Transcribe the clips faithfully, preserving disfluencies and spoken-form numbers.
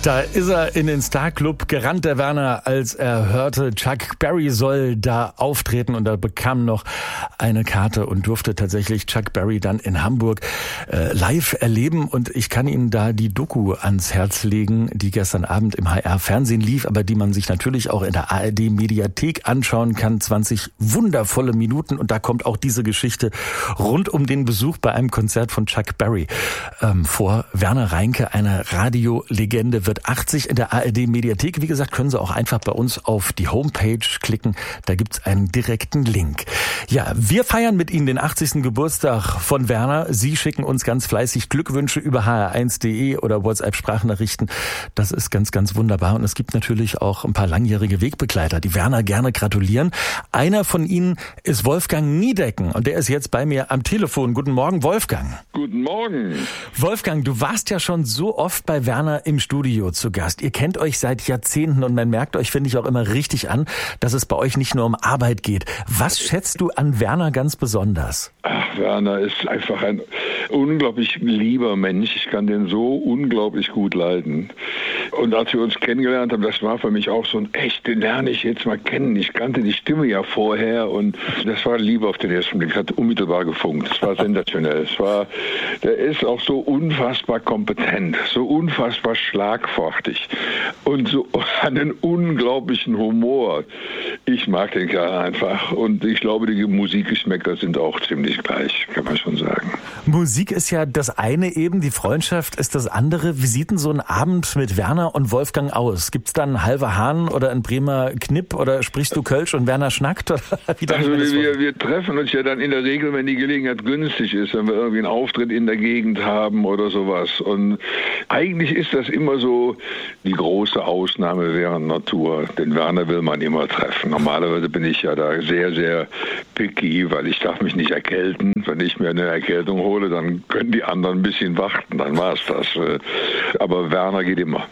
Da ist er in den Star Club gerannt, der Werner, als er hörte, Chuck Berry soll da auftreten, und er bekam noch eine Karte und durfte tatsächlich Chuck Berry dann in Hamburg äh, live erleben. Und ich kann Ihnen da die Doku ans Herz legen, die gestern Abend im H R-Fernsehen lief, aber die man sich natürlich auch in der A R D-Mediathek anschauen kann. zwanzig wundervolle Minuten, und da kommt auch diese Geschichte rund um den Besuch bei einem Konzert von Chuck Berry ähm, vor. Werner Reinke, eine Radiolegende, wird achtzig in der A R D-Mediathek. Wie gesagt, können Sie auch einfach bei uns auf die Homepage klicken. Da gibt's einen direkten Link. Ja, wir feiern mit Ihnen den achtzigsten Geburtstag von Werner. Sie schicken uns ganz fleißig Glückwünsche über h r eins punkt d e oder WhatsApp-Sprachnachrichten. Das ist ganz, ganz wunderbar. Und es gibt natürlich auch ein paar langjährige Wegbegleiter, die Werner gerne gratulieren. Einer von ihnen ist Wolfgang Niedecken, und der ist jetzt bei mir am Telefon. Guten Morgen, Wolfgang. Guten Morgen. Wolfgang, du warst ja schon so oft bei Werner im Studio zu Gast. Ihr kennt euch seit Jahrzehnten, und man merkt euch, finde ich, auch immer richtig an, dass es bei euch nicht nur um Arbeit geht. Was schätzt du an Werner ganz besonders? Ach, Werner ist einfach ein unglaublich lieber Mensch. Ich kann den so unglaublich gut leiden. Und als wir uns kennengelernt haben, das war für mich auch so ein echt, den lerne ich jetzt mal kennen. Ich kannte die Stimme ja vorher, und das war Liebe auf den ersten Blick. Hat unmittelbar gefunkt. Es war sensationell. Es war, der ist auch so unfassbar kompetent, so unfassbar schlagfertig und so einen unglaublichen Humor. Ich mag den Kerl einfach, und ich glaube, die Musikgeschmäcker sind auch ziemlich gleich, kann man schon sagen. Musik ist ja das eine eben, die Freundschaft ist das andere. Wie sieht denn so ein Abend mit Werner und Wolfgang aus? Gibt's da einen halber Hahn oder einen Bremer Knipp, oder sprichst du Kölsch und Werner schnackt? Oder wie also wir, wir treffen uns ja dann in der Regel, wenn die Gelegenheit günstig ist, wenn wir irgendwie einen Auftritt in der Gegend haben oder sowas. Und eigentlich ist das immer so die große Ausnahme während Natur. Den Werner will man immer treffen. Normalerweise bin ich ja da sehr, sehr picky, weil ich darf mich nicht erkälten. Wenn ich mir eine Erkältung hole, dann können die anderen ein bisschen warten, dann war's das. Aber Werner geht immer.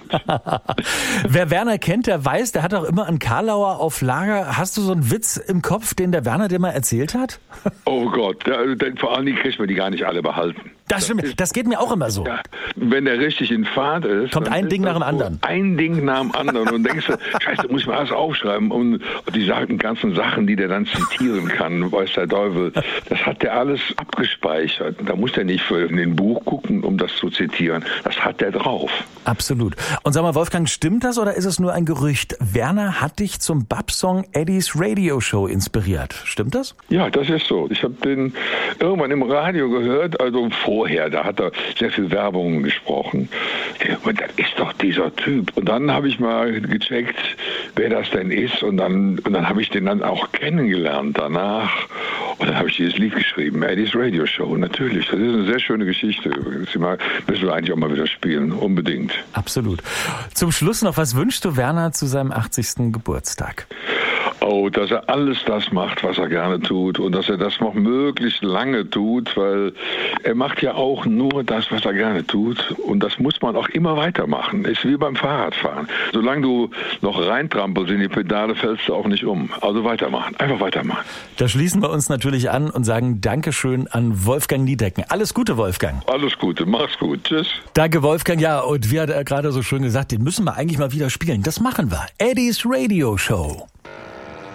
Wer Werner kennt, der weiß, der hat auch immer einen Karlauer auf Lager. Hast du so einen Witz im Kopf, den der Werner dir mal erzählt hat? Oh Gott, der, der, vor allen Dingen kriegt man die gar nicht alle behalten. Das stimmt, das, das geht mir auch immer so. Ja, wenn der richtig in Fahrt ist, kommt ein Ding nach dem anderen. Ein Ding nach dem anderen, und denkst du, scheiße, muss ich mal alles aufschreiben, und, und die sagen, ganzen Sachen, die der dann zitieren kann, weiß der Teufel, das hat der alles abgespeichert. Da muss der nicht in den Buch gucken, um das zu zitieren. Das hat der drauf. Absolut. Und sag mal, Wolfgang, stimmt das, oder ist es nur ein Gerücht? Werner hat dich zum Bab-Song Eddie's Radio Show inspiriert. Stimmt das? Ja, das ist so. Ich habe den irgendwann im Radio gehört, also vorher, da hat er sehr viel Werbung gesprochen. Und das ist doch dieser Typ. Und dann habe ich mal gecheckt, wer das denn ist, und dann, und dann habe ich den dann auch kennengelernt danach. Und dann habe ich dieses Lied geschrieben, Eddie's Radio Show. Natürlich, das ist eine sehr schöne Geschichte übrigens. Die müssen wir eigentlich auch mal wieder spielen, unbedingt. Absolut. Zum Schluss noch, was wünschst du Werner zu seinem achtzigsten Geburtstag? Oh, dass er alles das macht, was er gerne tut, und dass er das noch möglichst lange tut, weil er macht ja auch nur das, was er gerne tut, und das muss man auch immer weitermachen. Ist wie beim Fahrradfahren. Solange du noch reintrampelst in die Pedale, fällst du auch nicht um. Also weitermachen, einfach weitermachen. Da schließen wir uns natürlich an und sagen Dankeschön an Wolfgang Niedecken. Alles Gute, Wolfgang. Alles Gute, mach's gut, tschüss. Danke, Wolfgang. Ja, und wie hat er gerade so schön gesagt, den müssen wir eigentlich mal wieder spielen. Das machen wir. Eddie's Radio Show.